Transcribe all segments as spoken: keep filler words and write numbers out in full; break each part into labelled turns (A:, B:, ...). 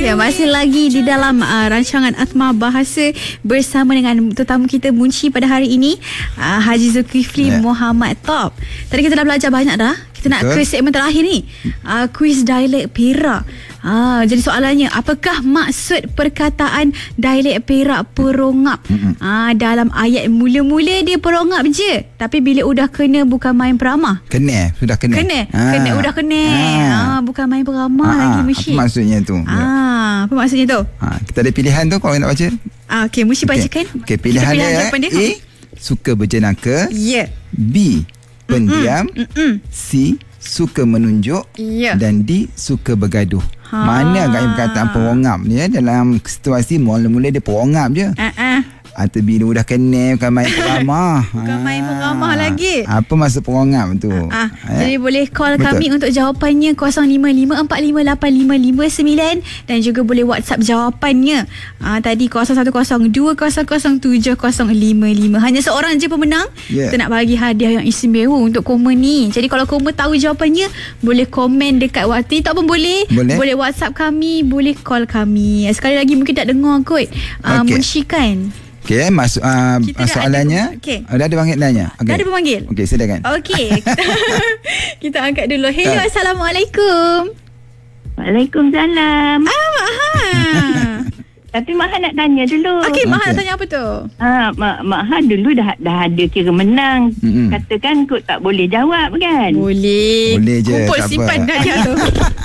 A: Ya, masih lagi di dalam uh, rancangan Atma Bahasa bersama dengan tetamu kita Munshi pada hari ini, uh, Haji Zulkifli yeah. Muhammad Top. Tadi kita dah belajar banyak dah. Kita nak Betul. ke segmen terakhir ni, uh, kuis dialek Perak. Ah, jadi soalannya, apakah maksud perkataan dialek Perak perongap? Ah, dalam ayat mula-mula dia perongap je, tapi bila udah kena bukan main peramah.
B: Kena, sudah kena.
A: Kena,
B: ah.
A: kena udah kena. Ah. Ah, bukan main peramah ah. lagi Mushi.
B: Apa maksudnya tu?
A: Ah, apa maksudnya tu?
B: Ah, kita ada pilihan tu kalau nak baca.
A: Ah, okey, Mushi okay. bacakan.
B: Okey, pilihan dia,
A: dia.
B: A, suka berjenaka.
A: Ya. Yeah.
B: B, pendiam.
A: Mm-mm. Mm-mm.
B: C, suka menunjuk.
A: Yeah.
B: Dan D, suka bergaduh. Ha. Mana agaknya perkataan perongap ni ya? Dalam situasi mula-mula dia perongap je. Uh-uh. Atau bila dah kena bukan main peramah.
A: Bukan ha. main peramah lagi.
B: Apa maksud perongap tu?
A: Uh-uh.
B: Eh?
A: Jadi boleh call
B: Betul.
A: kami untuk jawapannya kosong lima lima empat lima lapan lima lima sembilan dan juga boleh WhatsApp jawapannya. Uh, tadi kosong satu kosong dua kosong kosong tujuh kosong lima lima. Hanya seorang je pemenang. Yeah. Kita nak bagi hadiah yang istimewa untuk Koma ni. Jadi kalau Koma tahu jawapannya, boleh komen dekat waktu tak pun boleh. Boleh. Boleh WhatsApp kami, boleh call kami. Sekali lagi mungkin tak dengar kot. Uh, okay. Munshi kan.
B: Okey, masuk uh, soalannya. Ada, okay. Dah ada panggilannya. Okay.
A: Dah ada pemanggil.
B: Okey, silakan.
A: Okey. Kita angkat dulu. Hello, uh. Assalamualaikum.
C: Waalaikumsalam.
A: Ah, Maha.
C: Tapi Maha nak tanya dulu.
A: Okey, Maha okay. tanya apa tu?
C: Ah, Mak Maha dulu dah dah ada kira menang. Mm-hmm. Katakan kot tak boleh jawab kan?
A: Boleh.
B: Boleh je.
A: Kumpul simpan dah dia tu.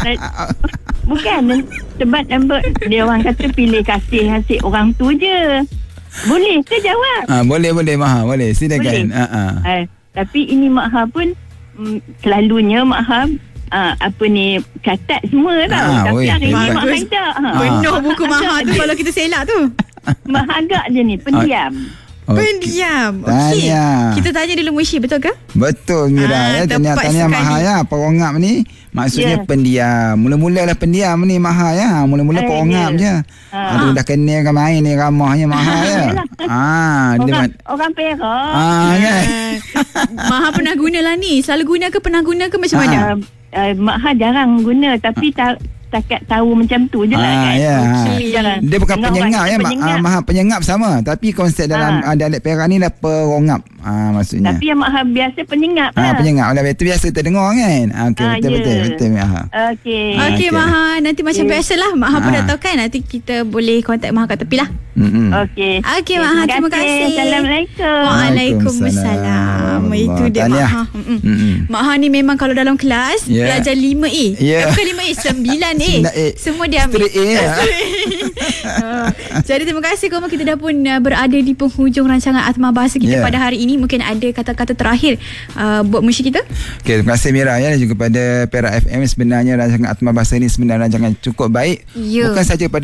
C: Bukan sebab dia orang kata pilih kasih hasil orang tu je. Boleh ke jawab?
B: Ah, boleh boleh Maha, boleh. Silakan.
C: Boleh. Uh-uh. Uh, tapi ini Maha pun um, selalunya Maha uh, apa ni catat semua tau.
B: Ah,
C: tapi
B: weh,
C: hari ni
A: bagus.
C: Maha tak. Ha.
A: Penuh buku Maha tu kalau kita selak tu.
C: Maha agak je ni, pendiam.
B: Okay.
A: Pendiam. Okey. Kita tanya dulu Mushi, betul ke?
B: Betul Mira. Ah, ya. Tanya-tanya Maha ya. Perongap ni maksudnya yeah. pendiam. Mula-mula lah pendiam ni Maha ya. Mula-mula eh, perongap yeah. je. Ah. Aduh, dah kena kan main ni ramahnya Maha ya. ah,
C: orang,
B: dia
C: orang Perak.
B: Ah, kan?
A: Maha pernah guna lah ni. Selalu guna ke pernah guna ke macam mana?
C: Uh, uh, Maha jarang guna tapi tak takat tahu macam tu je lah
B: ah,
C: kan.
B: Ya.
C: Okay.
B: Dia bukan Tengok penyengap ya. Penyengap. Maha penyengap sama. Tapi konsep dalam ah. dialek Perak ni dah perongap. Ah, maksudnya.
C: Tapi yang Maha biasa penyengap
B: ah,
C: lah.
B: Penyengap lah. Itu biasa kita dengar kan. Ah, okay,
C: ah,
B: betul,
C: yeah.
B: betul betul Maha.
C: Okey.
A: Okey okay, Maha. Nanti macam yeah. biasalah. Maha pun
B: ah.
A: dah tahu kan. Nanti kita boleh kontak Maha kat tepi lah.
B: Mm-hmm.
C: Okey.
A: Okey Maha. Terima kasih.
C: Assalamualaikum.
A: Waalaikumsalam. Itu dia Maha. Maha ni memang kalau dalam kelas yeah. belajar lima A.
B: Yeah.
A: Bukan lima A, sembilan A. Semua dia ambil.
B: A,
A: uh, jadi terima kasih Koma. Kita dah pun uh, berada di penghujung rancangan Atma Bahasa kita yeah. pada hari ini. Mungkin ada kata-kata terakhir uh, buat Mushi kita.
B: Okay, terima kasih Mira ya, dan juga pada Perak F M. Sebenarnya rancangan Atma Bahasa ini sebenarnya rancangan cukup baik. Yeah. Bukan saja pada